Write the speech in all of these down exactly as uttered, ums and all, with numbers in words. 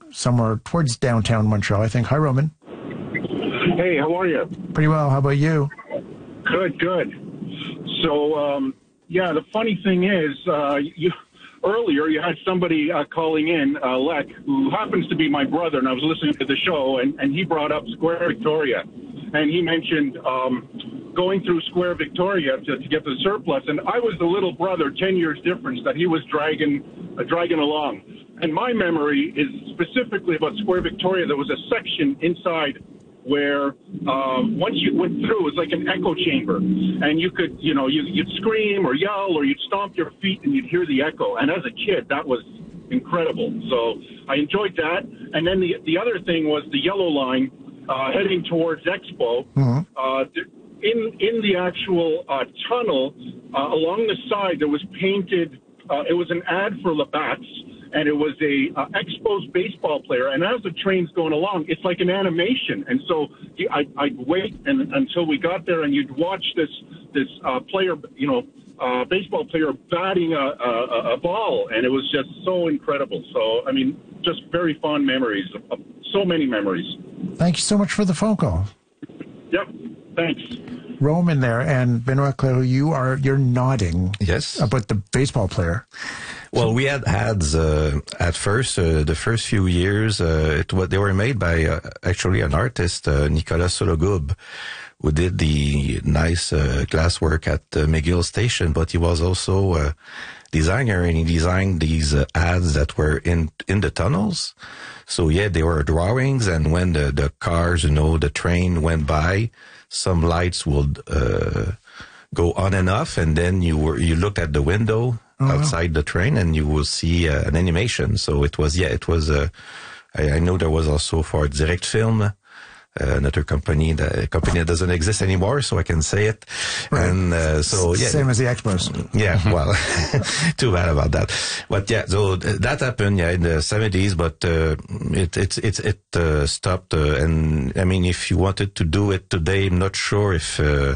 somewhere towards downtown Montreal, I think. Hi, Roman. Hey, how are you? Pretty well. How about you? Good, good. So, um, yeah, the funny thing is, uh, you earlier you had somebody uh, calling in, uh, Lek, who happens to be my brother, and I was listening to the show, and, and he brought up Square Victoria. And he mentioned um, going through Square Victoria to, to get the surplus. And I was the little brother, ten years difference, that he was dragging, uh, dragging along. And my memory is specifically about Square Victoria. There was a section inside where um, once you went through, it was like an echo chamber. And you could, you know, you, you'd scream or yell or you'd stomp your feet and you'd hear the echo. And as a kid, that was incredible. So I enjoyed that. And then the, the other thing was the yellow line uh, heading towards Expo. Mm-hmm. Uh, in, in the actual uh, tunnel, uh, along the side, there was painted, uh, it was an ad for Labatt's. And it was a uh, Expos baseball player. And as the train's going along, it's like an animation. And so he, I, I'd wait and, until we got there, and you'd watch this this uh, player, you know, uh, baseball player batting a, a, a ball. And it was just so incredible. So, I mean, just very fond memories. Uh, so many memories. Thank you so much for the phone call. Yep. Thanks. Roman there, and Benoit Clerc, you are, you're nodding. Yes. About the baseball player. Well, we had ads uh, at first. Uh, the first few years, uh, it what they were made by uh, actually an artist, uh, Nicolas Sologub, who did the nice uh, glass work at uh, McGill Station. But he was also a designer, and he designed these uh, ads that were in in the tunnels. So yeah, they were drawings, and when the the cars, you know, the train went by, some lights would uh, go on and off, and then you were you looked at the window. Oh, outside wow. the train, and you will see uh, an animation. So it was, yeah, it was, uh, I, I know there was also for Direct Film, uh, another company, that, a company that doesn't exist anymore, so I can say it. Right. And uh, so, yeah. Same as the Expos. Yeah, well, too bad about that. But yeah, so that happened, yeah, in the seventies, but uh, it, it, it, it uh, stopped. Uh, and I mean, if you wanted to do it today, I'm not sure if, uh,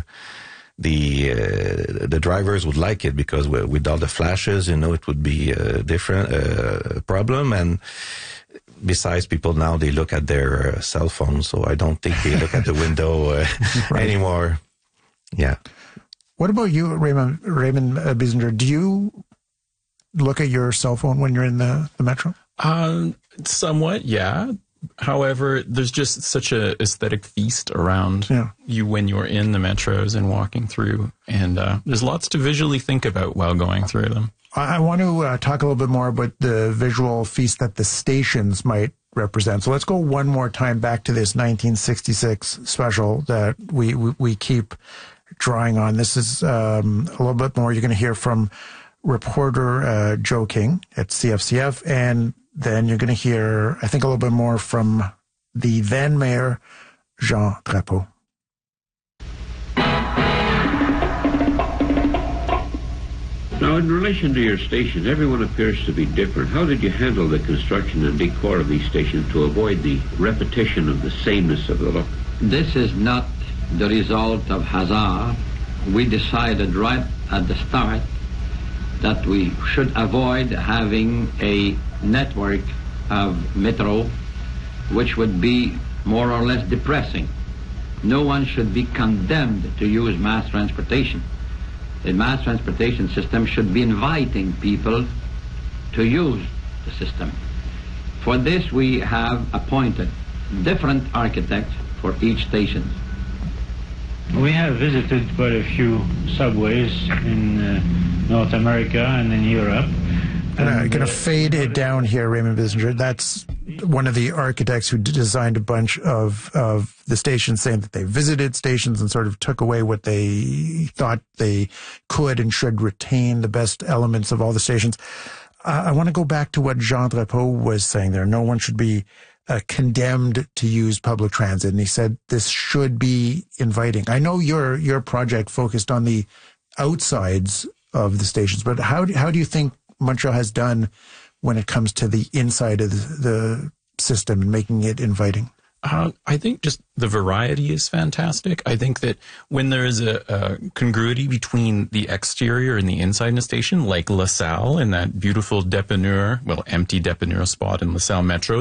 the uh, the drivers would like it, because with all the flashes, you know, it would be a different uh, problem. And besides, people now, they look at their uh, cell phones, so I don't think they look at the window uh, right. anymore. Yeah. What about you, Raymond, Raymond uh, Biesinger? Do you look at your cell phone when you're in the, the metro? Um, somewhat, yeah. However, there's just such a aesthetic feast around yeah. you when you're in the metros and walking through, and uh, there's lots to visually think about while going through them. I want to uh, talk a little bit more about the visual feast that the stations might represent. So let's go one more time back to this nineteen sixty-six special that we we, we keep drawing on. This is um, a little bit more. You're going to hear from reporter uh, Joe King at C F C F, and then you're going to hear, I think, a little bit more from the then mayor, Jean Drapeau. Now, in relation to your station, everyone appears to be different. How did you handle the construction and decor of these stations to avoid the repetition of the sameness of the look? This is not the result of hazard. We decided right at the start that we should avoid having a network of metro which would be more or less depressing. No one should be condemned to use mass transportation. The mass transportation system should be inviting people to use the system. For this, we have appointed different architects for each station. We have visited quite a few subways in uh, North America and in Europe. And I'm going to fade it down here, Raymond Biesinger. That's one of the architects who designed a bunch of, of the stations, saying that they visited stations and sort of took away what they thought they could and should retain the best elements of all the stations. Uh, I want to go back to what Jean Drapeau was saying there. No one should be uh, condemned to use public transit. And he said this should be inviting. I know your your project focused on the outsides of the stations, but how do, how do you think Montreal has done when it comes to the inside of the, the system and making it inviting? Uh, I think just the variety is fantastic. I think that when there is a, a congruity between the exterior and the inside in a station, like LaSalle and that beautiful dépanneur, well, empty dépanneur spot in LaSalle Metro,